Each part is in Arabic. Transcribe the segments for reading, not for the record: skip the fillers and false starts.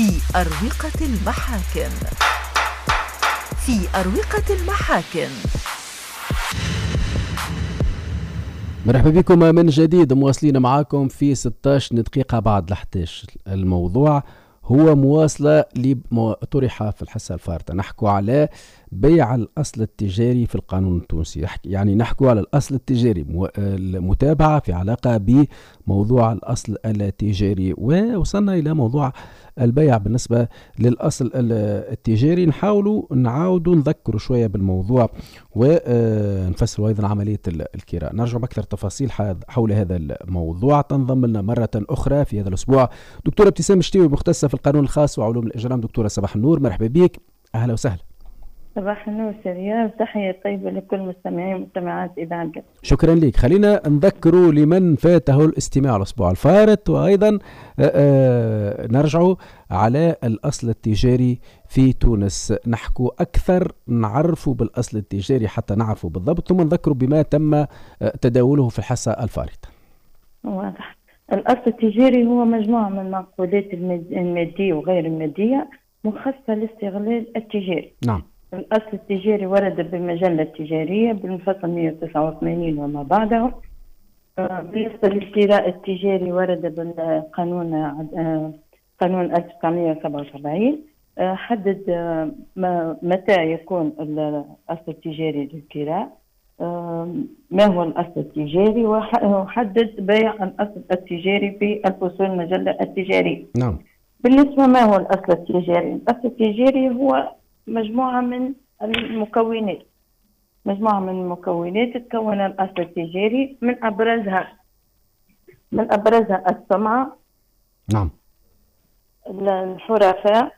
في أروقة المحاكم. في أروقة المحاكم. مرحبا بكم من جديد، مواصلين معاكم في 16 دقيقة بعد 11. الموضوع هو مواصلة لما طرح في الحصة الفارطة. نحكوا على بيع الأصل التجاري في القانون التونسي، يعني نحكوا على الأصل التجاري، المتابعة في علاقة بموضوع الأصل التجاري، ووصلنا إلى موضوع البيع بالنسبة للأصل التجاري. نحاولوا نعاودوا نذكروا شوية بالموضوع ونفسروا أيضا عملية الكراء. نرجع بأكثر تفاصيل حول هذا الموضوع. تنضم لنا مرة أخرى في هذا الأسبوع دكتورة ابتسام شتيوي، مختصة في القانون الخاص وعلوم الإجرام. دكتورة صباح النور، مرحبا بك، أهلا وسهلا. صباح النور سريان، تحية طيبة لكل مستمعين ومستمعات إذاعة القدس. شكرا لك. خلينا نذكروا لمن فاته الاستماع الأسبوع الفارط، وأيضا نرجعوا على الأصل التجاري في تونس. نحكوا أكثر، نعرفوا بالأصل التجاري حتى نعرفوا بالضبط، ثم نذكروا بما تم تداوله في الحصة الفارطة. واضح. الأصل التجاري هو مجموعة من المنقولات المادية وغير المادية مخصصة لاستغلال التجاري. نعم. الأصل التجاري ورد بالمجلة التجارية بالمفصل 189 وما بعده. بالنسبة للشراء التجاري ورد بالقانون قانون 1977. حدد متى يكون الأصل التجاري للكراء، ما هو الأصل التجاري، وحدد بيع الأصل التجاري في الفصول المجلة التجارية. نعم. بالنسبة ما هو الأصل التجاري؟ الأصل التجاري هو مجموعة من المكونات، تتكون الأصل التجاري من أبرزها السمعة. نعم. الحرفاء،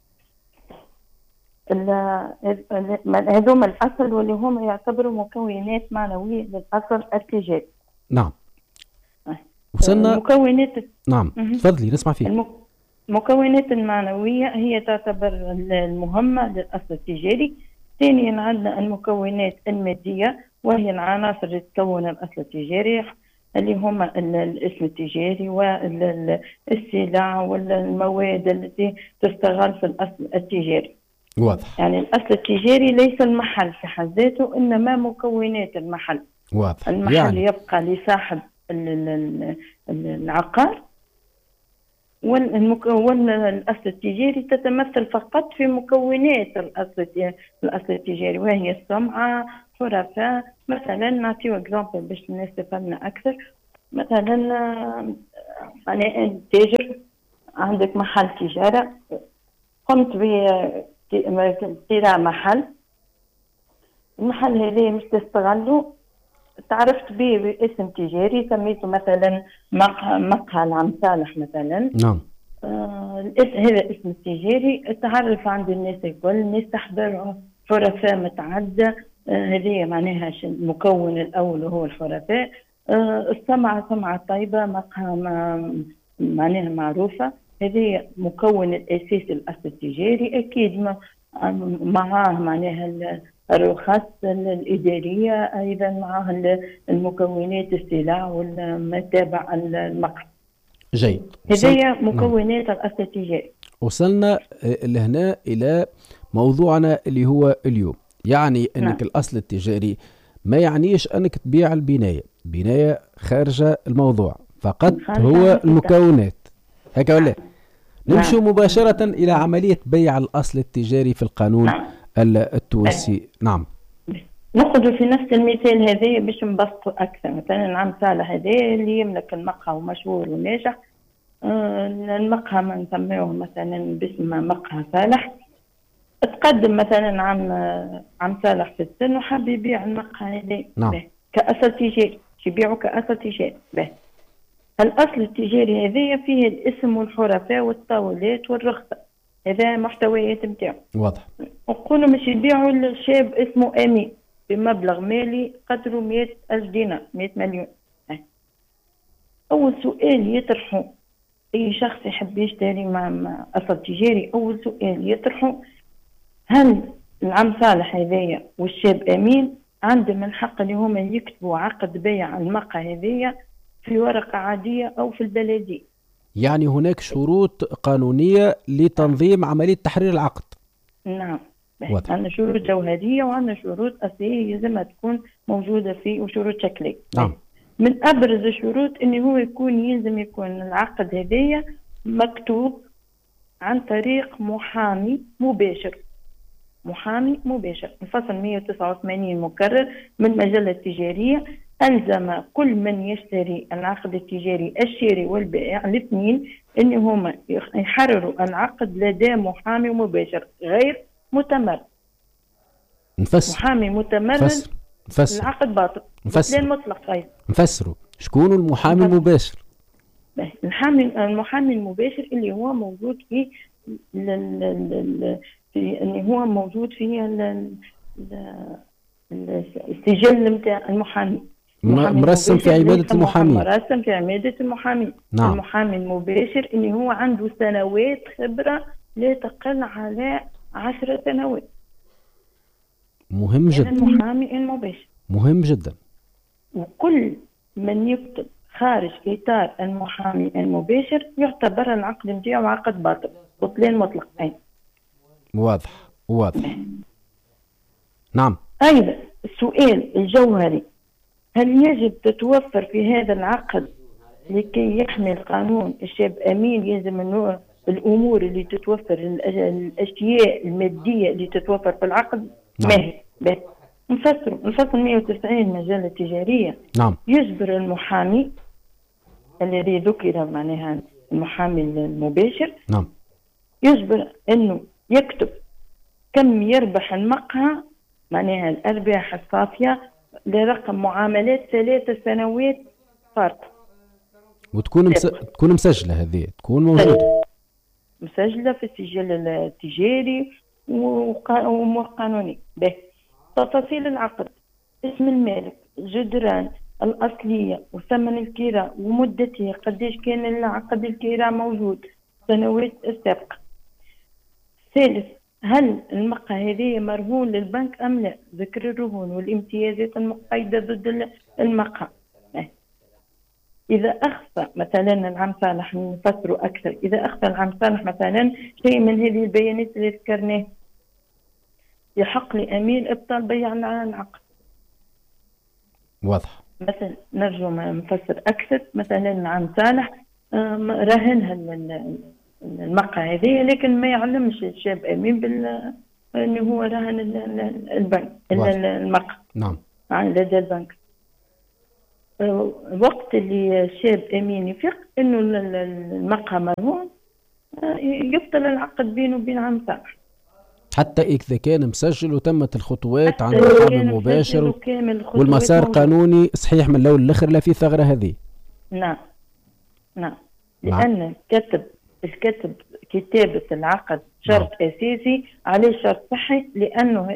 هذوما الأصل واللي هم يعتبروا مكونات معنوية للأصل التجاري. نعم. وصلنا مكونات. نعم، تفضلي نسمع فيك. المكونات المعنوية هي تعتبر المهمة للأصل التجاري. ثانيا عندنا المكونات المادية، وهي العناصر اللي تكون الأصل التجاري، اللي هما الاسم التجاري والسلع والمواد التي تستغل في الأصل التجاري. واضح. يعني الأصل التجاري ليس المحل في حد ذاته، إنما مكونات المحل. واضح. المحل يعني يبقى لصاحب العقار، والأصل التجاري تتمثل فقط في مكونات الأصل التاجري، وهي السمعة، حرفاء. مثلا نعطيو اكزامبل باش الناس تفهمنا أكثر. مثلا أنا تاجر، عندك محل تجارة، قمت بشراء محل. المحل هذا مش تستغله، تعرفت به باسم تجاري، سميته مثلا مقهى العم صالح مثلا. نعم. هذا اسم التجاري، تعرف عند الناس الكل، الناس تحضر حرفاء متعدة. هذه معناها المكون الأول وهو الحرفاء. السمعة سمعة طيبة، مقهى معناها معروفة. هذه مكون الأساسي الأصل التجاري. أكيد معاه معناها الرخص الإدارية، أيضا معها المكونات السلع والمتابع المقهى. جيد. هذه مكونات الأصل التجاري. وصلنا لهنا إلى موضوعنا اللي هو اليوم. يعني أنك الأصل التجاري ما يعنيش أنك تبيع البناية خارجة الموضوع فقط، هو المكونات هكا ولا؟ نمشي مباشرة إلى عملية بيع الأصل التجاري في القانون التونسي. نعم. نأخذ في نفس المثال هذا باش نبسطوا أكثر. مثلا عم صالح هذا اللي يملك المقهى ومشهور وناجح. المقهى ما نسميه مثلا باسم مقهى صالح. تقدم مثلا عم صالح في السن وحاب يبيع المقهى هذا. نعم. كأصل تجاري، يبيعه كأصل تجاري. الأصل التجاري هذا فيه الاسم والحرفاء والطاولات والرخصة، هذا محتويات نتاعو. واضح. نقولوا مش يبيعوا للشاب اسمه أمين بمبلغ مالي قدره 100,000 دينار، 100 مليون. أول سؤال يطرحه أي شخص يحب يشتري مع أصل تجاري، أول سؤال يطرحه: هل العم صالح هذايا والشاب أمين عندهم الحق اللي هما يكتبوا عقد بيع المقهى هذايا في ورقة عادية أو في البلدية؟ يعني هناك شروط قانونية لتنظيم عملية تحرير العقد. نعم. واضح. عندنا شروط جوهرية وعندنا شروط أصلية يلزمها تكون موجودة فيه وشروط شكلية. نعم. من أبرز الشروط إنه هو يلزم يكون العقد هذايا مكتوب عن طريق محامي مباشر. محامي مباشر. الفصل 189 مكرر من المجلة التجارية ألزم كل من يشتري العقد التجاري الشاري والبائع الاثنين إن هما يحرروا العقد لدى محامي مباشر غير متمرن. نفسر. محامي متمرن. نفسر. العقد باطل. نفسر. مطلق أيضا. نفسروا شكون المحامي المباشر؟ المحامي المباشر اللي هو موجود في اللي هو موجود في السجل نتاع المحامي. مرسم في عمادة المحامين. مرسم في عمادة المحامين. نعم. المحامي المباشر اللي هو عنده سنوات خبرة لا تقل على 10 سنوات. مهم جدا. المحامي المباشر مهم جدا. وكل من يكتب خارج إطار المحامي المباشر يعتبر العقد نتاعو عقد باطل بطلان مطلق. واضح واضح. نعم. أيضا السؤال الجوهري: هل يجب تتوفر في هذا العقد لكي يحمي القانون الشاب أمين؟ يلزم أنه الأمور اللي تتوفر، الأشياء المادية اللي تتوفر في العقد. نعم. ما هي؟ الفصل 190 مجلة تجارية. نعم. يجبر المحامي الذي ذكر معناها المحامي المباشر. نعم. يجبر أنه يكتب كم يربح المقهى معناها الأرباح الصافية لرقم معاملات 3 سنوات فرق. وتكون تكون مسجلة، هذه تكون موجودة مسجلة في السجل التجاري وأمور قانونية. به تفاصيل العقد: اسم المالك، جدران الأصلية، وثمن الكراء، ومدته، قديش كان العقد الكراء موجود، سنوات السابقة. ثالث: هل المقهى هذه مرهون للبنك أم لا؟ ذكر الرهون والامتيازات المقيدة ضد المقهى. إذا أخفى مثلا العم صالح، نفسره أكثر، إذا أخفى العم صالح مثلا شيء من هذه البيانات اللي ذكرناه يحق لأمين إبطال بيع العقد. واضح. مثلا نرجو نفسر أكثر، مثلا العم صالح رهنها المقهى هذه لكن ما يعلمش الشاب أمين أنه هو رهن البنك المقهى. نعم. لدى البنك. وقت اللي الشاب أمين يفيق أنه المقهى مرهون يبطل العقد بينه وبين عم صالح، حتى إذا كان مسجل وتمت الخطوات عن المحامي المباشر والمسار قانوني صحيح من الأول للآخر، لا في ثغرة هذه. نعم. نعم. لأن الكتب كتابة العقد شرط أساسي، عليه شرط صحي، لأنه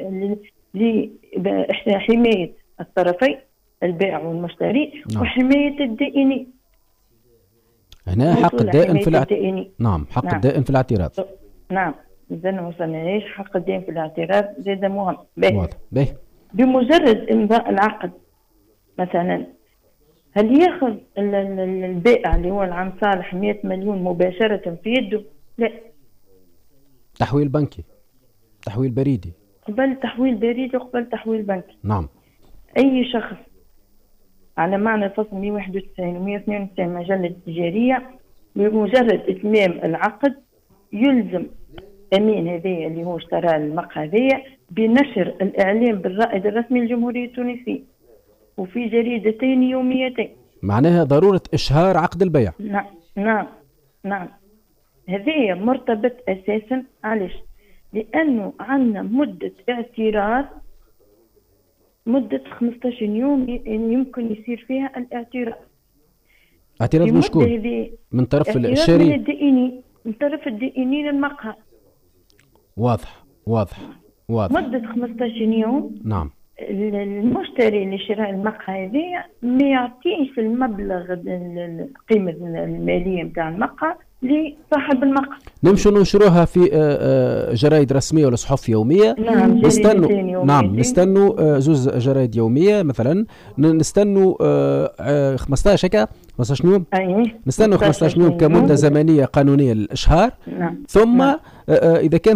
لحماية الطرفين البائع والمشتري. وحماية الدائني. هنا حق الدائن في الاعتراض. نعم. حق الدائن في الاعتراض. نعم. إذا ما وصلناش حق الدائن في الاعتراض زاد مهم. بمجرد إمضاء العقد مثلا، هل ياخذ البائع اللي هو العم صالح 100 مليون مباشرة في يده؟ لا. تحويل بنكي، تحويل بريدي، قبل تحويل بريدي وقبل تحويل بنكي. نعم. أي شخص على معنى الفصل 191 و 192 مجلة التجارية بمجرد إتمام العقد يلزم أمين هذه اللي هو اشترى المقهى هذه بنشر الإعلام بالرائد الرسمي للجمهورية التونسية وفي جريدتين يوميتين. معناها ضرورة إشهار عقد البيع. نعم. نعم. نعم. هذه مرتبط أساسا. علاش؟ لأنه عندنا مدة اعتراض، مدة 15 يوم يمكن يصير فيها الاعتراض. اعتراض من شكون؟ من طرف الشاري؟ من الدائني، من طرف الدائني للمقهى. واضح واضح واضح. مدة 15 يوم. نعم. المشتري اللي شراء المقهى هذه ما يعطيش المبلغ القيمة المالية نتاع المقهى لصاحب المقهى. نمشوا ننشروها في جرائد رسميه ولا صحف يوميه. نعم نستنوا زوز جرائد يوميه مثلا، نستنوا 15 هكا 15 يوم. نستنوا 15 يوم كمده زمنيه قانونيه للاشهار. ثم اذا كان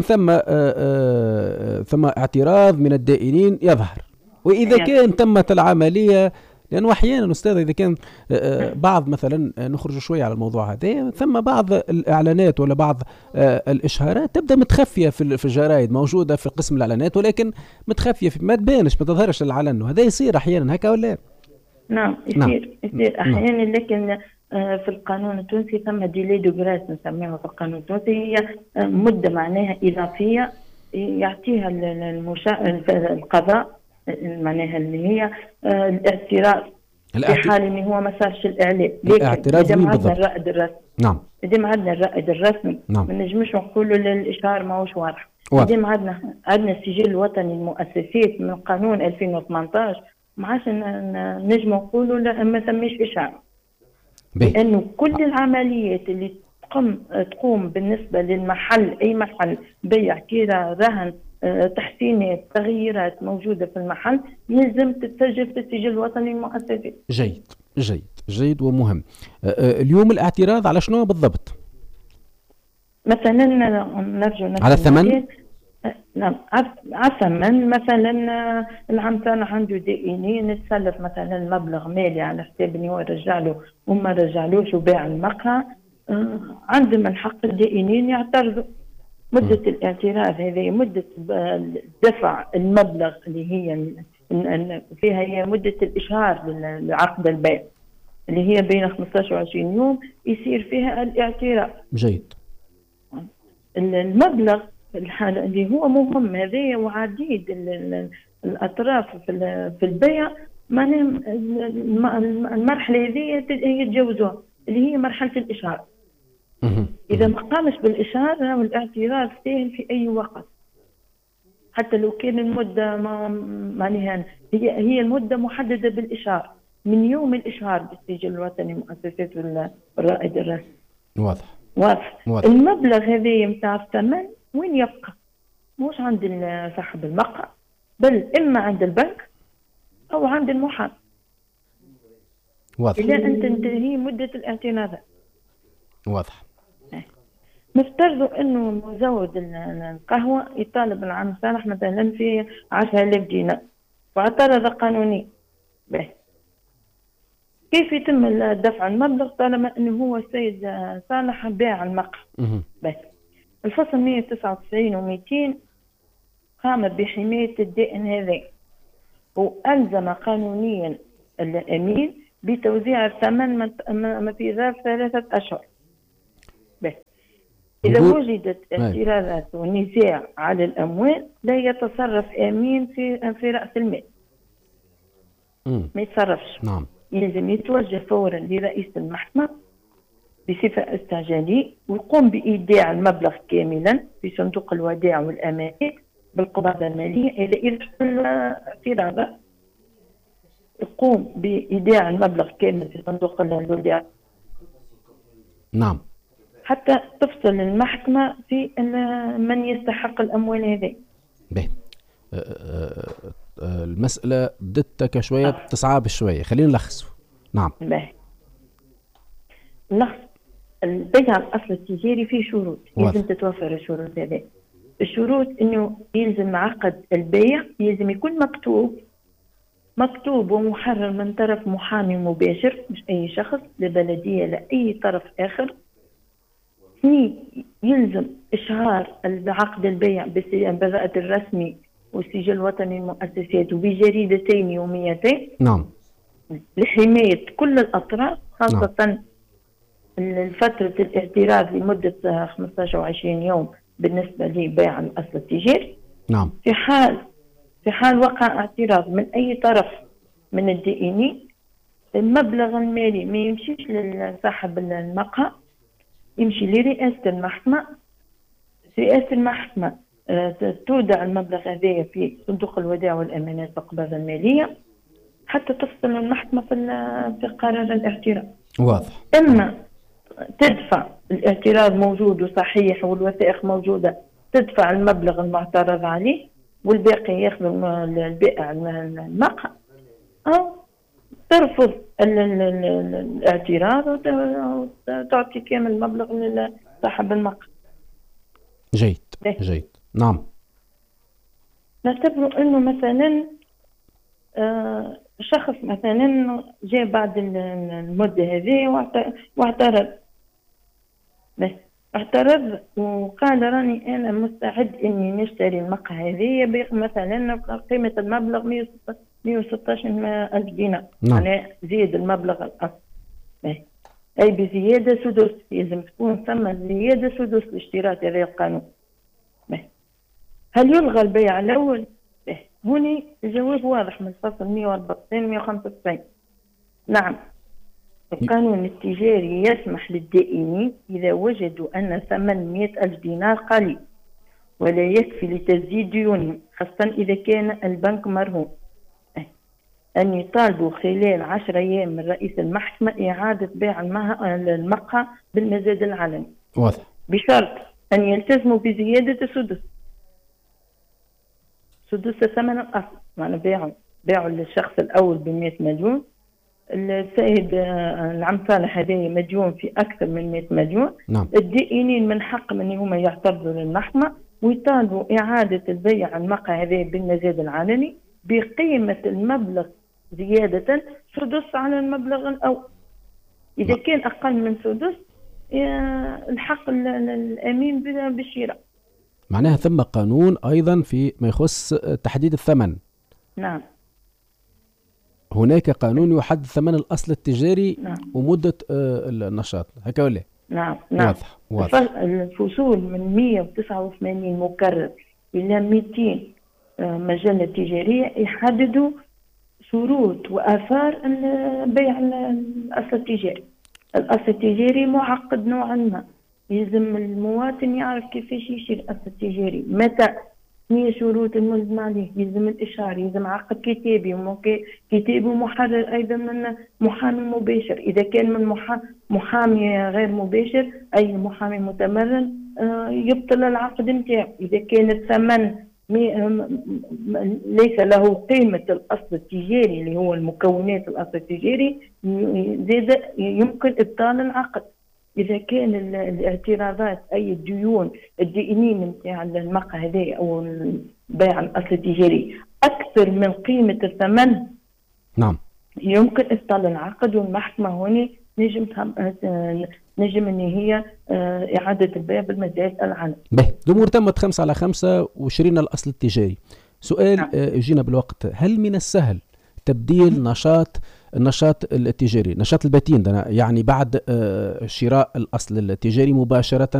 ثم اعتراض من الدائنين يظهر، واذا كان تمت العمليه، لأنه أحيانا أستاذ إذا كان بعض مثلا نخرج شوية على الموضوع هذا، ثم بعض الإعلانات ولا بعض الإشهارات تبدأ متخفية في الجرائد، موجودة في قسم الإعلانات ولكن متخفية ما تبانش، ما تظهرش العلن، وهذا يصير أحيانا هكا ولا؟ نعم يصير أحيانا. لكن في القانون التونسي ثم ديلي دو غراس نسميها في القانون التونسي، هي مدة معناها إضافية يعطيها القضاء، معناها اللي هي الاعتراف في حال ان هو ما صارش الاعلان. لكن اذا ما عندنا الرائد الرسمي، نعم، اذا ما عندنا الرائد الرسمي ما نجمش نقولوا الاشهار ماهوش واضح. اذا ما عندنا السجل الوطني للمؤسسات من قانون 2018 ما عادش نجموا نقولوا لا ما ثماش اشهار، لانه كل العمليات اللي تقوم بالنسبه للمحل، اي محل بيع كيرا رهن تحسينات تغييرات موجودة في المحل يلزم تتسجل في السجل الوطني للمؤسسات. جيد ومهم. اليوم الاعتراض على شنو بالضبط؟ مثلا نرجو على الثمن؟ نعم على الثمن. مثلا العام تاعنا عنده دائنين تسلف مثلا مبلغ مالي على حساب انه يرجع له وما رجعلوش وباع المقهى، عندهم الحق الدائنين يعترضوا. مدة الاعتراف هذه مدة دفع المبلغ اللي هي فيها هي مدة الإشهار لعقد البيع اللي هي بين 15 و 20 يوم يصير فيها الاعتراف. جيد. المبلغ في الحالة اللي هو مهم هذه وعديد الأطراف في البيع، المرحلة هذه يتجاوزوها اللي هي مرحلة الإشهار. إذا ما قامش بالإشهار الاعتراض سهل في أي وقت، حتى لو كان المدة معناها هي المدة محددة بالإشهار من يوم الإشهار بالسجل الوطني للمؤسسات والرائد الرسمي. واضح. المبلغ هذا متاع الثمن وين يبقى؟ مش عند صاحب المقهى، بل إما عند البنك أو عند المحامي. إلى أن تنتهي مدة الاعتراضات. واضح. نفترضوا انه مزود القهوه يطالب العم صالح مثلا في 10,000 دينار واعترض قانونيا. كيف يتم دفع المبلغ طالما انه هو السيد صالح باع المقهى؟ الفصل 199 و200 قام بحمايه الدائن هذا والزم قانونيا الامين بتوزيع الثمن ما في ظرف 3 أشهر. إذا وجدت اعتراضات ونزاع على الأموال لا يتصرف أمين في رأس المال. ما يتصرفش. نعم. يلزم يتوجه فورا لرئيس المحكمة بصفة استعجالية ويقوم بإيداع المبلغ كاملا في صندوق الودائع والأمانات بالقبضة المالية. إذا الاعتراضات يقوم بإيداع المبلغ كامل في صندوق الودائع. نعم. حتى تفصل المحكمة في من يستحق الأموال هذه. المسألة بدتك شوية تصعب شوية، خلينا نلخص. نعم. اللخص البيع الأصل التجاري فيه شروط لازم تتوفر الشروط هذه. الشروط إنه يلزم عقد البيع يلزم يكون مكتوب ومحرر من طرف محامي مباشر مش أي شخص لبلدية لأي طرف آخر. يلزم إشهار عقد البيع بالرائد الرسمي والسجل الوطني للمؤسسات وبجريدتين يوميتين. نعم. لحماية كل الأطراف خاصة فترة الاعتراض لمدة 15 و 20 يوم بالنسبة لبيع الأصل التجاري. نعم. في حال وقع اعتراض من أي طرف من الدائنين المبلغ المالي ما يمشيش لصاحب المقهى، يمشي لرئاسة المحكمة. رئاسة المحكمة تودع المبلغ هذا في صندوق الودائع والأمانات بالقبضة المالية حتى تفصل المحكمة في قرار الاعتراض. واضح. إما تدفع الاعتراض موجود وصحيح والوثائق موجودة، تدفع المبلغ المعترض عليه والباقي ياخذ البائع المقهى، أو ترفض الاعتراض وتعطي كامل المبلغ لصاحب المقهى. جيد جيد. نعم. نعتبر انه مثلا شخص مثلا جاء بعد المدة هذه واعترض، بس اعترض وقال راني انا مستعد اني نشتري المقهى هذه مثلا قيمة المبلغ 116,000 دينار. نعم. يعني زيد المبلغ الاصل، اي بزيادة سدس، لازم تكون ثم زيادة سدس لاشتراط هذا القانون. هل يلغى البيع الاول؟ هنا الجواب واضح من الفصل 194 195. نعم، القانون التجاري يسمح للدائنين إذا وجدوا أن ثمن 100,000 دينار قليل ولا يكفي لتسديد ديونهم، خاصة إذا كان البنك مرهون، أن يطالبوا خلال 10 أيام من رئيس المحكمة إعادة بيع المقهى بالمزاد العلني. واضح. بشرط أن يلتزموا بزيادة سدس ثمن الأصل، يعني بيعوا للشخص الأول ب100 مليون، السيد العم صالح هذا مديون في أكثر من 100 مليون. نعم. الدائنين من حقهم أن هم يعترضوا للمحكمة ويطالبوا إعادة البيع المقهى هذا بالمزاد العلني بقيمة المبلغ زيادة سدس على المبلغ الأول. إذا كان أقل من سدس الحق الأمين بالشراء. معناها ثم قانون أيضا في ما يخص تحديد الثمن. نعم. هناك قانون يحدد ثمن الأصل التجاري. نعم. ومدة النشاط، هكا ولا؟ نعم. نعم. واضح. الفصول من 189 مكرر إلى 200 مجلة تجارية يحددوا شروط وآثار بيع الأصل التجاري. الأصل التجاري معقد نوعا ما، يلزم المواطن يعرف كيفاش يشتري الأصل التجاري، متى، هي شروط الملزم عليه، يلزم الإشعار، يلزم عقد كتابي كتابي محرر أيضا من محامي مباشر، إذا كان من محامي غير مباشر أي محامي متمرن يبطل العقد نتاعو. إذا كان الثمن ليس له قيمة الأصل التجاري اللي هو المكونات الأصل التجاري زاد يمكن إبطال العقد. إذا كان الاعتراضات أي الديون الدائنين نتاع المقهى هذا أو بيع الأصل التجاري أكثر من قيمة الثمن، نعم، يمكن إبطال العقد، والمحكمة هنا نجم أن هي إعادة البيع بالمزاد العلني. الأمور تمت 5/5 وشرينا الأصل التجاري. سؤال يجينا بالوقت، هل من السهل تبديل النشاط التجاري، نشاط البتين يعني بعد شراء الأصل التجاري مباشرة